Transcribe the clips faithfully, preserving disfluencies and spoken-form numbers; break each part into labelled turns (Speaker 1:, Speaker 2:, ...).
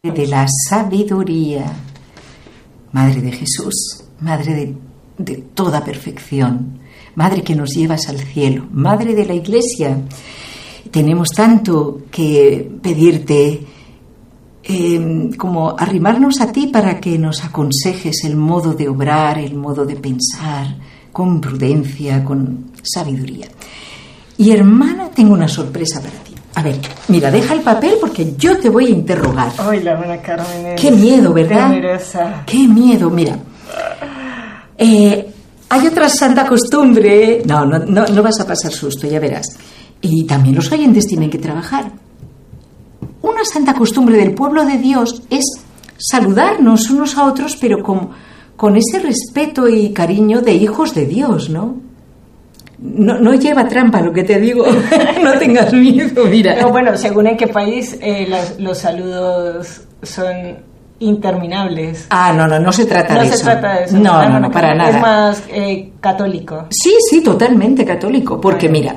Speaker 1: de la sabiduría, Madre de Jesús, Madre de, de toda perfección, Madre que nos llevas al cielo, Madre de la Iglesia. Tenemos tanto que pedirte, eh, como arrimarnos a ti para que nos aconsejes el modo de obrar, el modo de pensar, con prudencia, con sabiduría. Y hermana, tengo una sorpresa para ti. A ver, mira, deja el papel porque yo te voy a interrogar.
Speaker 2: Ay, la buena Carmen.
Speaker 1: Qué miedo, ¿verdad?
Speaker 2: Temerosa.
Speaker 1: Qué miedo, mira. Eh, hay otra santa costumbre. No, no, no, no vas a pasar susto, ya verás. Y también los oyentes tienen que trabajar. Una santa costumbre del pueblo de Dios es saludarnos unos a otros, pero con, con ese respeto y cariño de hijos de Dios, ¿no? No, no lleva trampa lo que te digo. No tengas miedo, mira.
Speaker 2: No, bueno, según en qué país eh, los, los saludos son interminables.
Speaker 1: Ah, no, no, no se trata
Speaker 2: no
Speaker 1: de
Speaker 2: se
Speaker 1: eso.
Speaker 2: trata de eso.
Speaker 1: No,
Speaker 2: Ah,
Speaker 1: no, no, para nada.
Speaker 2: Es más eh, católico.
Speaker 1: Sí, sí, totalmente católico. Porque mira,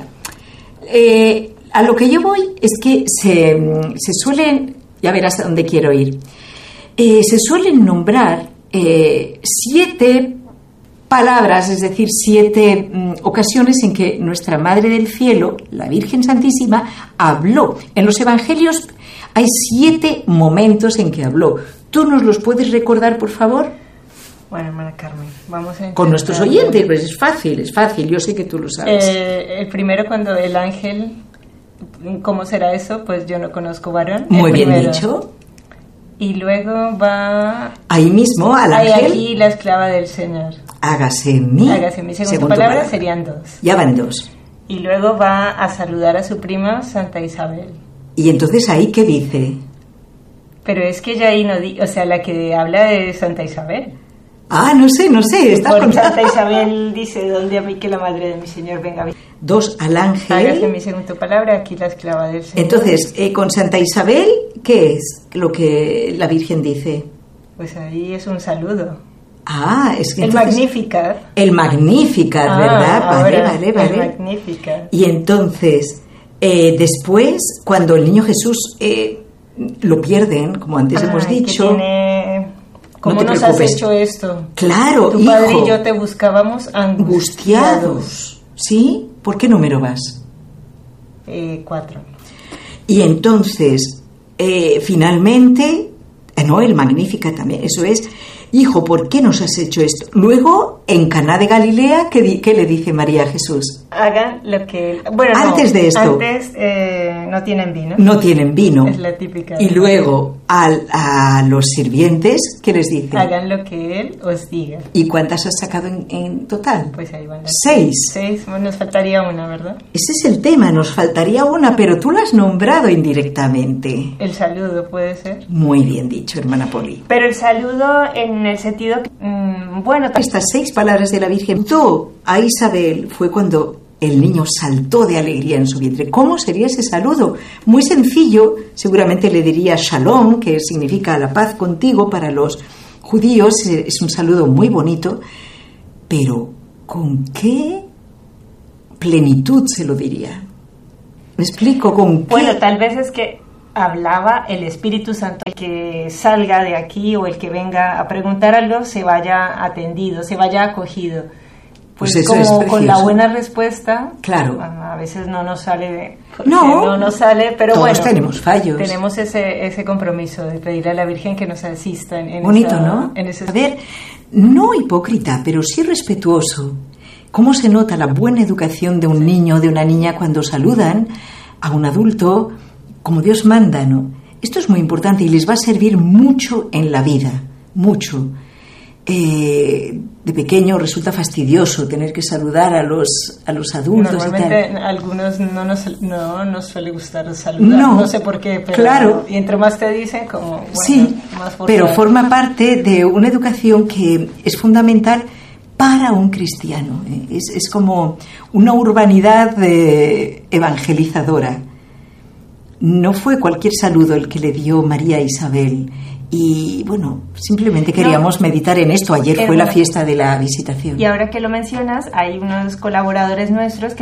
Speaker 1: eh, a lo que yo voy es que se, se suelen, ya verás a dónde quiero ir, eh, se suelen nombrar eh, siete palabras, es decir, siete mm, ocasiones en que nuestra Madre del Cielo, la Virgen Santísima, habló. En los Evangelios hay siete momentos en que habló. ¿Tú nos los puedes recordar, por favor?
Speaker 2: Bueno, hermana Carmen, vamos a intentar...
Speaker 1: Con nuestros oyentes, pues es fácil, es fácil, yo sé que tú lo sabes.
Speaker 2: Eh, el primero, cuando el ángel, ¿cómo será eso? Pues yo no conozco varón.
Speaker 1: Muy
Speaker 2: El
Speaker 1: bien
Speaker 2: primero.
Speaker 1: dicho.
Speaker 2: Y luego va...
Speaker 1: Ahí mismo, al
Speaker 2: Hay
Speaker 1: ángel.
Speaker 2: aquí la esclava del Señor.
Speaker 1: Hágase en mí.
Speaker 2: Hágase en mí. Según tu
Speaker 1: según tu
Speaker 2: palabra,
Speaker 1: palabra.
Speaker 2: serían dos.
Speaker 1: Ya van dos.
Speaker 2: Y luego va a saludar a su prima Santa Isabel.
Speaker 1: Y entonces ahí, ¿qué dice?
Speaker 2: Pero es que ella ahí no di... O sea, la que habla de Santa Isabel.
Speaker 1: Ah, no sé, no sé. Está
Speaker 2: Por
Speaker 1: con...
Speaker 2: Santa Isabel dice, ¿dónde a mí que la madre de mi Señor venga a mí?
Speaker 1: Dos al
Speaker 2: Hágase en
Speaker 1: ángel.
Speaker 2: mí según tu palabra, aquí la esclava del Señor.
Speaker 1: Entonces, eh, con Santa Isabel, ¿qué es lo que la Virgen dice?
Speaker 2: Pues ahí es un saludo.
Speaker 1: Ah, es que
Speaker 2: El
Speaker 1: entonces-
Speaker 2: Magnificat.
Speaker 1: El Magnificat,
Speaker 2: Ah,
Speaker 1: ¿verdad? Vale,
Speaker 2: ahora,
Speaker 1: vale, vale.
Speaker 2: El Magnificat.
Speaker 1: Y entonces, eh, después, cuando el niño Jesús eh, lo pierden, como antes hemos
Speaker 2: Ay, que
Speaker 1: dicho...
Speaker 2: tiene... ¿Cómo
Speaker 1: te
Speaker 2: nos has
Speaker 1: preocupes.
Speaker 2: hecho esto?
Speaker 1: Claro,
Speaker 2: Tu
Speaker 1: hijo.
Speaker 2: padre y yo te buscábamos angustiados.
Speaker 1: Angustiados. ¿Sí? ¿Por qué número vas?
Speaker 2: Eh, cuatro.
Speaker 1: Y entonces, eh, finalmente, eh, no, el Magnífica también, eso es, hijo, ¿por qué nos has hecho esto? Luego, en Caná de Galilea, ¿qué, di- qué le dice María a Jesús?
Speaker 2: Hagan lo que... Bueno, no,
Speaker 1: Antes de esto.
Speaker 2: Antes eh, no tienen vino.
Speaker 1: No tienen vino.
Speaker 2: Es la típica.
Speaker 1: Y luego, al- a los sirvientes, ¿qué les dice?
Speaker 2: Hagan lo que Él os diga.
Speaker 1: ¿Y cuántas has sacado en, en total?
Speaker 2: Pues ahí van las...
Speaker 1: Seis.
Speaker 2: Seis. Bueno, nos faltaría una, ¿verdad?
Speaker 1: Ese es el tema, nos faltaría una, pero tú la has nombrado indirectamente.
Speaker 2: El saludo puede ser.
Speaker 1: Muy bien dicho, hermana Poli.
Speaker 2: Pero el saludo en el sentido... que, mm, bueno,
Speaker 1: Estas seis palabras de la Virgen, tú a Isabel, fue cuando el niño saltó de alegría en su vientre. ¿Cómo sería ese saludo? Muy sencillo, seguramente le diría Shalom, que significa la paz contigo para los judíos, es un saludo muy bonito, pero ¿con qué plenitud se lo diría? ¿Me explico? ¿Con qué?
Speaker 2: Bueno, tal vez es que hablaba el Espíritu Santo, el que salga de aquí o el que venga a preguntar algo se vaya atendido, se vaya acogido. Pues,
Speaker 1: Pues eso es
Speaker 2: como
Speaker 1: precioso.
Speaker 2: con la buena respuesta,
Speaker 1: Claro.
Speaker 2: a veces no nos sale, de, porque
Speaker 1: No.
Speaker 2: no nos sale, pero
Speaker 1: Todos
Speaker 2: bueno,
Speaker 1: tenemos fallos.
Speaker 2: tenemos ese ese compromiso de pedirle a la Virgen que nos asista en, en
Speaker 1: Bonito,
Speaker 2: esa,
Speaker 1: ¿no?
Speaker 2: en ese...
Speaker 1: A ver, no hipócrita, pero sí respetuoso. ¿Cómo se nota la buena educación de un niño o de una niña cuando saludan a un adulto como Dios manda, ¿no? Esto es muy importante y les va a servir mucho en la vida, mucho. Eh, de pequeño resulta fastidioso tener que saludar a los, a los adultos y
Speaker 2: Normalmente
Speaker 1: tal.
Speaker 2: a algunos no nos, no nos suele gustar saludar,
Speaker 1: No,
Speaker 2: no, sé por qué, pero
Speaker 1: claro.
Speaker 2: y entre más te dicen, como bueno,
Speaker 1: Sí,
Speaker 2: más forzado.
Speaker 1: pero forma parte de una educación que es fundamental para un cristiano. ¿eh? Es, es como una urbanidad eh, evangelizadora. No fue cualquier saludo el que le dio María a Isabel. Y bueno, simplemente queríamos
Speaker 2: No.
Speaker 1: meditar en esto. Ayer
Speaker 2: Pero
Speaker 1: fue la
Speaker 2: bueno.
Speaker 1: fiesta de la visitación.
Speaker 2: Y ahora que lo mencionas, hay unos colaboradores nuestros que